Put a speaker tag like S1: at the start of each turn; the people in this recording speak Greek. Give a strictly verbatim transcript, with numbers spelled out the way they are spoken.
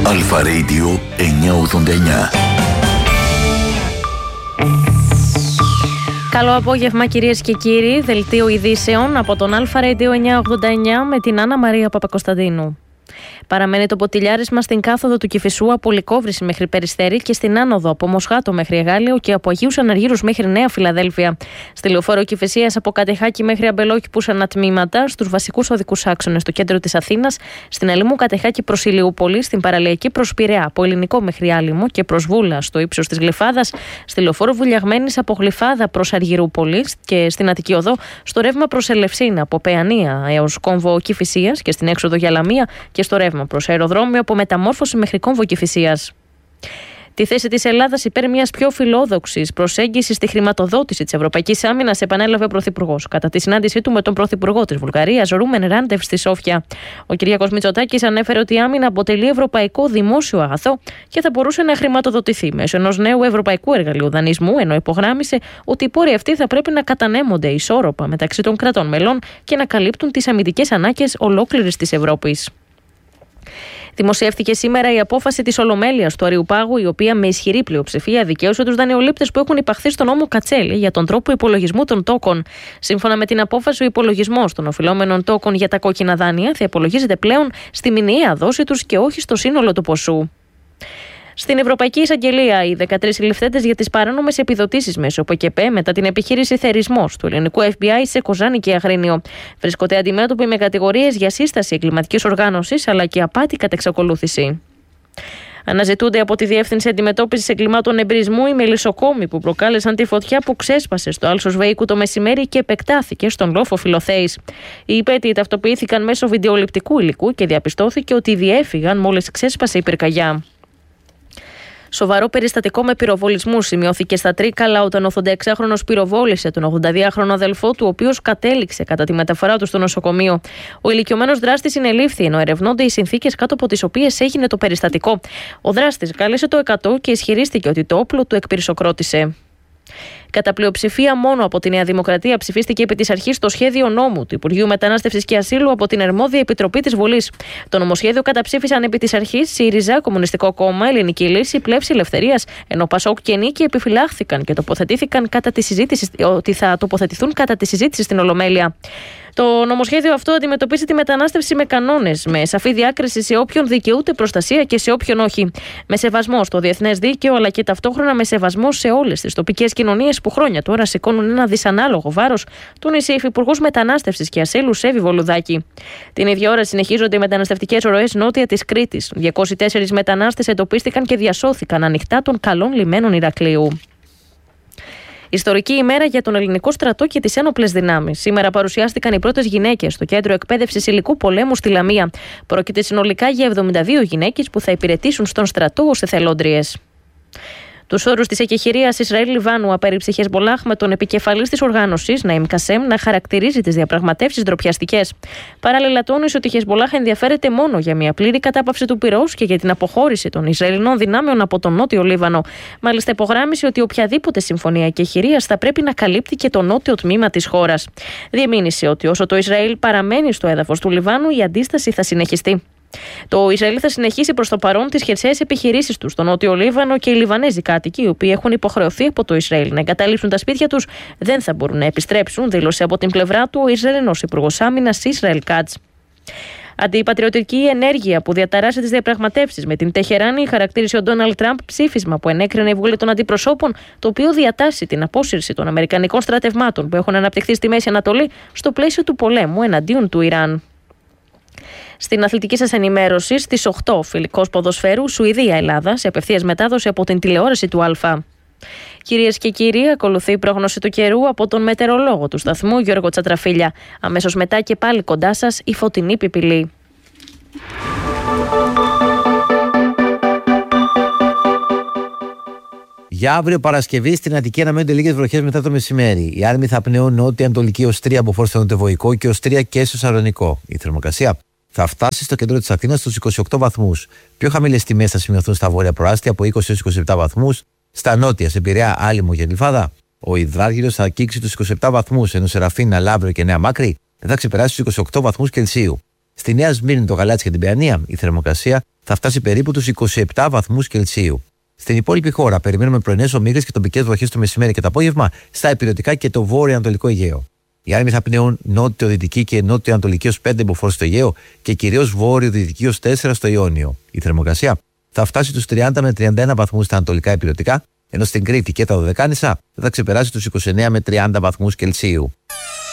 S1: Αλφα Radio εννιακόσια ογδόντα εννιά.
S2: Καλό απόγευμα κυρίες και κύριοι, δελτίο ειδήσεων από τον Αλφα Radio εννιακόσια ογδόντα εννιά με την Άννα Μαρία Παπακοσταντίνου. Παραμένει το ποτηλιάρισμα στην κάθοδο του Κηφισού από Λυκόβρηση μέχρι Περιστέρη και στην άνοδο από Μοσχάτο μέχρι Εγάλεο και από Αγίους Αναργύρους μέχρι Νέα Φιλαδέλφια. Στη λεωφόρο Κηφισίας από Κατεχάκη μέχρι Αμπελόκηπους ανατμήματα, στους βασικούς οδικούς άξονες στο κέντρο της Αθήνας, στην Αλήμου Κατεχάκη προς Ηλιούπολη, στην παραλιακή προς Πειραιά από Ελληνικό μέχρι Άλυμο και προς Βούλα στο ύψος της Γλυφάδας, στη λεωφόρο Βουλιαγμένης από Γλυφάδα προς Αργυρούπολη και στην Αττική Οδό στο ρεύμα προς Ελευσίνα από Παιανία έως Κόμβο Κηφισίας και στην έξοδο για Λαμία και στο ρεύμα προς αεροδρόμιο από Μεταμόρφωση μέχρι Κόμβο Κηφισίας. Τη θέση της Ελλάδας υπέρ μιας πιο φιλόδοξης προσέγγισης στη χρηματοδότηση της Ευρωπαϊκής Άμυνας επανέλαβε ο Πρωθυπουργός κατά τη συνάντησή του με τον Πρωθυπουργό της Βουλγαρίας, Ρούμεν Ράντεβ, στη Σόφια. Ο Κυριάκος Μητσοτάκης ανέφερε ότι η άμυνα αποτελεί ευρωπαϊκό δημόσιο αγαθό και θα μπορούσε να χρηματοδοτηθεί μέσω ενός νέου ευρωπαϊκού εργαλείου δανεισμού, ενώ υπογράμμισε ότι οι πόροι αυτοί θα πρέπει να κατανέμονται ισόρροπα μεταξύ των κρατών μελών και να καλύπτουν τις αμυντικές ανάγκες ολόκληρης της Ευρώπης. Δημοσιεύτηκε σήμερα η απόφαση της Ολομέλειας του Αριουπάγου, η οποία με ισχυρή πλειοψηφία δικαίωσε τους δανειολήπτες που έχουν υπαχθεί στον νόμο Κατσέλη για τον τρόπο υπολογισμού των τόκων. Σύμφωνα με την απόφαση, ο υπολογισμός των οφειλόμενων τόκων για τα κόκκινα δάνεια θα υπολογίζεται πλέον στη μηνιαία δόση τους και όχι στο σύνολο του ποσού. Στην Ευρωπαϊκή Εισαγγελία, οι δεκατρείς συλληφθέντες για τις παράνομες επιδοτήσεις μέσω ΠΚΠ μετά την επιχείρηση Θερισμός του ελληνικού Εφ Μπι Άι σε Κοζάνη και Αγρίνιο βρίσκονται αντιμέτωποι με κατηγορίες για σύσταση εγκληματικής οργάνωσης αλλά και απάτη κατ' εξακολούθηση. Αναζητούνται από τη Διεύθυνση Αντιμετώπισης Εγκλημάτων Εμπρισμού οι μελισσοκόμοι που προκάλεσαν τη φωτιά που ξέσπασε στο Άλσος Βεϊκού το μεσημέρι και επεκτάθηκε στον λόφο Φιλοθέης. Οι υπέτειοι ταυτοποιήθηκαν μέσω βιντεοληπτικού υλικού και διαπιστώθηκε ότι διέφυγαν μόλις ξέσπασε η πυρκαγιά. Σοβαρό περιστατικό με πυροβολισμού σημειώθηκε στα Τρίκαλα όταν ο ογδόντα-εξάχρονος πυροβόλησε τον ογδόντα δύο αδελφό του, ο οποίος κατέληξε κατά τη μεταφορά του στο νοσοκομείο. Ο ηλικιωμένος δράστης συνελήφθη, ενώ ερευνώνται οι συνθήκες κάτω από τις οποίες έγινε το περιστατικό. Ο δράστης κάλεσε το εκατό και ισχυρίστηκε ότι το όπλο του εκπυρσοκρότησε. Κατά πλειοψηφία μόνο από τη Νέα Δημοκρατία ψηφίστηκε επί της αρχής το σχέδιο νόμου του Υπουργείου Μετανάστευσης και Ασύλου από την αρμόδια Επιτροπή της Βουλής. Το νομοσχέδιο καταψήφισαν επί της αρχής ΣΥΡΙΖΑ, Κομμουνιστικό Κόμμα, Ελληνική Λύση, Πλεύση Ελευθερίας, ενώ ΠΑΣΟΚ και Νίκη επιφυλάχθηκαν και τοποθετήθηκαν κατά τη συζήτηση, ότι θα τοποθετηθούν κατά τη συζήτηση στην Ολομέλεια. Το νομοσχέδιο αυτό αντιμετωπίζει τη μετανάστευση με κανόνες, με σαφή διάκριση σε όποιον δικαιούται προστασία και σε όποιον όχι. Με σεβασμό στο διεθνές δίκαιο, αλλά και ταυτόχρονα με σεβασμό σε όλες τις τοπικές κοινωνίες που χρόνια τώρα σηκώνουν ένα δυσανάλογο βάρος, τόνισε η Υφυπουργός Μετανάστευσης και Ασύλου Σέβη Βολουδάκη. Την ίδια ώρα συνεχίζονται οι μεταναστευτικές ροές νότια της Κρήτης. διακόσιοι τέσσερις μετανάστες εντοπίστηκαν και διασώθηκαν ανοιχτά των καλών λιμένων Ηρακλείου. Ιστορική ημέρα για τον ελληνικό στρατό και τις ένοπλες δυνάμεις. Σήμερα παρουσιάστηκαν οι πρώτες γυναίκες στο κέντρο εκπαίδευσης υλικού πολέμου στη Λαμία. Πρόκειται συνολικά για εβδομήντα δύο γυναίκες που θα υπηρετήσουν στον στρατό ως εθελόντριες. Τους όρους της εκεχηρίας Ισραήλ-Λιβάνου απέρριψε η Χεσμπολάχ με τον επικεφαλής της οργάνωσης, Ναΐμ Κασέμ, να χαρακτηρίζει τις διαπραγματεύσεις ντροπιαστικές. Παράλληλα, τόνισε ότι η Χεσμπολάχ ενδιαφέρεται μόνο για μια πλήρη κατάπαυση του πυρός και για την αποχώρηση των Ισραηλινών δυνάμεων από τον νότιο Λίβανο. Μάλιστα, υπογράμμισε ότι οποιαδήποτε συμφωνία εκεχηρίας θα πρέπει να καλύπτει και το νότιο τμήμα της χώρας. Διεμήνυσε ότι όσο το Ισραήλ παραμένει στο έδαφος του Λιβάνου, η αντίσταση θα συνεχιστεί. Το Ισραήλ θα συνεχίσει προς το παρόν τις χερσαίες επιχειρήσεις του στο νότιο Λίβανο και οι Λιβανέζοι κάτοικοι, οι οποίοι έχουν υποχρεωθεί από το Ισραήλ να εγκαταλείψουν τα σπίτια τους, δεν θα μπορούν να επιστρέψουν, δήλωσε από την πλευρά του ο Ισραηλινός Υπουργός Άμυνας Ισραήλ Κάτς. Αντιπατριωτική ενέργεια που διαταράσσει τις διαπραγματεύσεις με την Τεχεράνη χαρακτήρισε ο Ντόναλντ Τραμπ ψήφισμα που ενέκρινε η Βουλή των Αντιπροσώπων, το οποίο διατάσσει την απόσυρση των Αμερικανικών στρατευμάτων που έχουν αναπτυχθεί στη Μέση Ανατολή στο πλαίσιο του πολέμου εναντίον του Ιράν. Στην αθλητική σας ενημέρωση, στις οκτώ φιλικός ποδοσφαίρου Σουηδία-Ελλάδα σε απευθείας μετάδοση από την τηλεόραση του Α. Κυρίες και κύριοι, ακολουθεί η πρόγνωση του καιρού από τον μετεωρολόγο του σταθμού Γιώργο Τσατραφίλια. Αμέσως μετά και πάλι κοντά σας η φωτεινή πιπηλή.
S3: Για αύριο Παρασκευή στην Αττική αναμένονται λίγες βροχές μετά το μεσημέρι. Οι άρμοι θα πνέουν νότια-ανατολική ως τρία από φόρτο νοτιοβοϊκό και ως τρία και στο Σαρονικό. Η θερμοκρασία θα φτάσει στο κέντρο της Αθήνας στους είκοσι οκτώ βαθμούς. Πιο χαμηλές τιμές θα σημειωθούν στα βόρεια προάστια από είκοσι έως είκοσι επτά βαθμούς. Στα νότια, σε Πειραιά, Άλυμο και Γλυφάδα, ο υδράργυρος θα αγγίξει τους είκοσι επτά βαθμούς, ενώ σε Ραφίνα, Λαύριο και Νέα Μάκρη δεν θα ξεπεράσει τους είκοσι οκτώ βαθμούς Κελσίου. Στη Νέα Σμύρνη, το Γαλάτσι και την Παιανία, η θερμοκρασία θα φτάσει περίπου τους είκοσι επτά βαθμούς Κελσίου. Στην υπόλοιπη χώρα περιμένουμε πρωινές ομίχλες και τοπικές βροχές το μεσημέρι και το απόγευμα στα ηπειρωτικά και το βόρειο-ανατολικό Αιγαίο. Οι άνεμοι θα πνέουν νότιο-δυτική και νότιο-ανατολική ως πέντε μποφόρ στο Αιγαίο και κυρίως βόρειο-δυτική ως τέσσερα στο Ιόνιο. Η θερμοκρασία θα φτάσει τους τριάντα με τριάντα ένα βαθμούς στα ανατολικά ηπειρωτικά, ενώ στην Κρήτη και τα Δωδεκάνησα θα ξεπεράσει τους είκοσι εννέα με τριάντα βαθμούς Κελσίου.